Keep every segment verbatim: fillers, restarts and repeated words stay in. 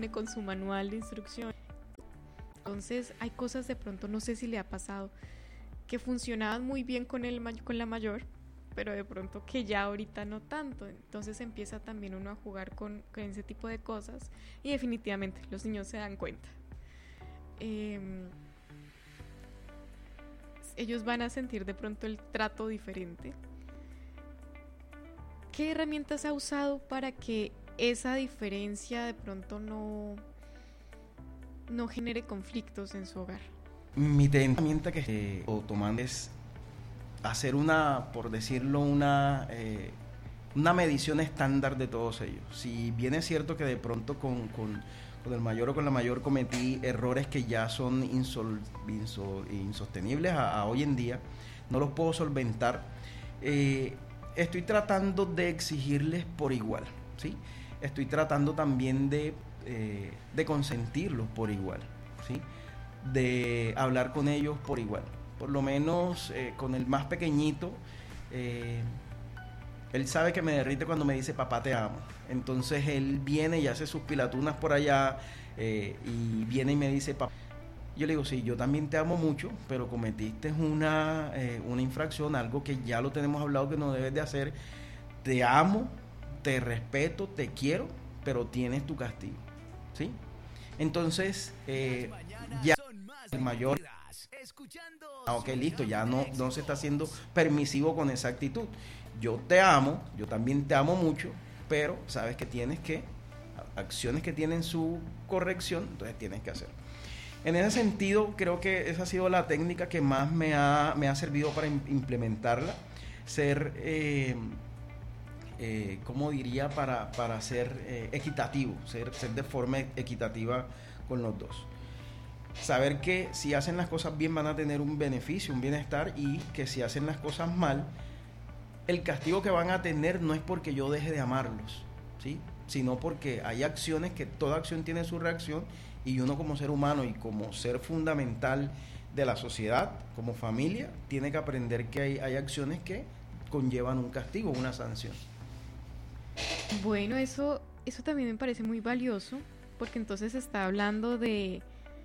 con su manual de instrucción. Entonces hay cosas de pronto, no sé si le ha pasado, que funcionaban muy bien con, el, con la mayor, pero de pronto que ya ahorita no tanto. Entonces empieza también uno a jugar con, con ese tipo de cosas y definitivamente los niños se dan cuenta. Eh, ellos van a sentir de pronto el trato diferente. ¿Qué herramientas ha usado para que esa diferencia de pronto no, no genere conflictos en su hogar? Mi herramienta que estoy tomando es hacer una, por decirlo, una, eh, una medición estándar de todos ellos. Si bien es cierto que de pronto con, con, con el mayor o con la mayor cometí errores que ya son insol, insol, insostenibles a, a hoy en día, no los puedo solventar, eh, estoy tratando de exigirles por igual, ¿sí? Estoy tratando también de, eh, de consentirlos por igual, ¿sí? De hablar con ellos por igual. Por lo menos eh, con el más pequeñito, eh, él sabe que me derrite cuando me dice papá te amo. Entonces él viene y hace sus pilatunas por allá eh, y viene y me dice papá. Yo le digo, sí, yo también te amo mucho, pero cometiste una, eh, una infracción, algo que ya lo tenemos hablado que no debes de hacer. Te amo, te respeto, te quiero, pero tienes tu castigo, ¿sí? Entonces, eh, ya el mayor, ah, ok, listo, ya no, no se está haciendo permisivo con esa actitud. Yo te amo, yo también te amo mucho, pero sabes que tienes que, acciones que tienen su corrección, entonces tienes que hacer. En ese sentido, creo que esa ha sido la técnica que más me ha, me ha servido para implementarla, ser... Eh, Eh, ¿cómo diría? Para, para ser eh, equitativo, ser, ser de forma equitativa con los dos. Saber que si hacen las cosas bien van a tener un beneficio, un bienestar, y que si hacen las cosas mal, el castigo que van a tener no es porque yo deje de amarlos, ¿sí? Sino porque hay acciones que toda acción tiene su reacción, y uno como ser humano y como ser fundamental de la sociedad, como familia, tiene que aprender que hay, hay acciones que conllevan un castigo, una sanción. Bueno, eso, eso también me parece muy valioso, porque entonces está hablando de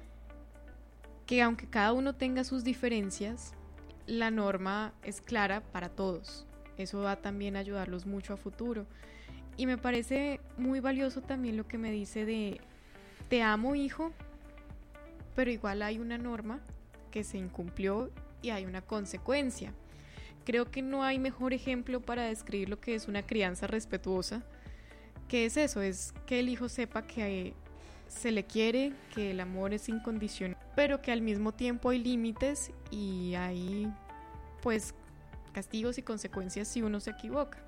que aunque cada uno tenga sus diferencias, la norma es clara para todos. Eso va también a ayudarlos mucho a futuro. Y me parece muy valioso también lo que me dice de te amo, hijo, pero igual hay una norma que se incumplió y hay una consecuencia. Creo que no hay mejor ejemplo para describir lo que es una crianza respetuosa. ¿Qué es eso? Es que el hijo sepa que se le quiere, que el amor es incondicional, pero que al mismo tiempo hay límites y hay pues castigos y consecuencias si uno se equivoca.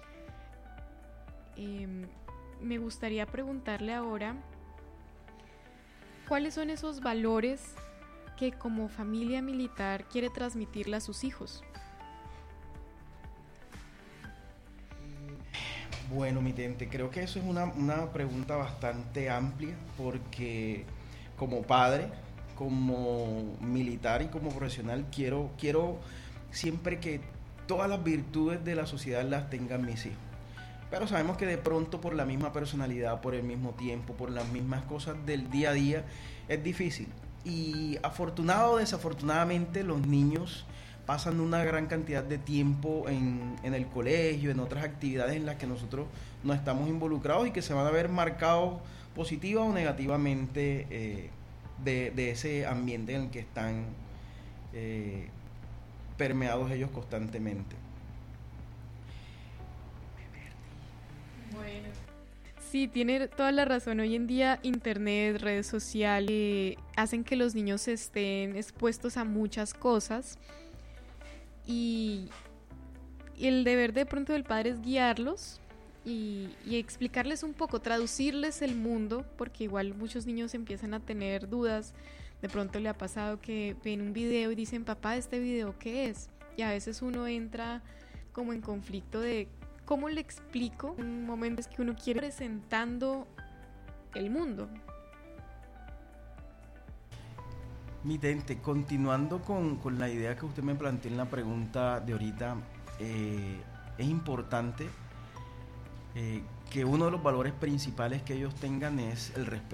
Eh, me gustaría preguntarle ahora, ¿cuáles son esos valores que como familia militar quiere transmitirle a sus hijos? Bueno, mi tente, creo que eso es una, una pregunta bastante amplia, porque como padre, como militar y como profesional quiero, quiero siempre que todas las virtudes de la sociedad las tengan mis hijos. Pero sabemos que de pronto por la misma personalidad, por el mismo tiempo, por las mismas cosas del día a día, es difícil. Y afortunado o desafortunadamente los niños pasan una gran cantidad de tiempo en, en el colegio, en otras actividades en las que nosotros no estamos involucrados y que se van a ver marcados positiva o negativamente eh, de, de ese ambiente en el que están eh, permeados ellos constantemente. Bueno, sí, tiene toda la razón. Hoy en día internet, redes sociales eh, hacen que los niños estén expuestos a muchas cosas. Y, y el deber de pronto del padre es guiarlos y, y explicarles un poco, traducirles el mundo, porque igual muchos niños empiezan a tener dudas. De pronto le ha pasado que ven un video y dicen, papá, ¿este video qué es? Y a veces uno entra como en conflicto de cómo le explico en momentos que uno quiere presentando el mundo. Mi tente, continuando con, con la idea que usted me planteó en la pregunta de ahorita, eh, es importante eh, que uno de los valores principales que ellos tengan es el respeto.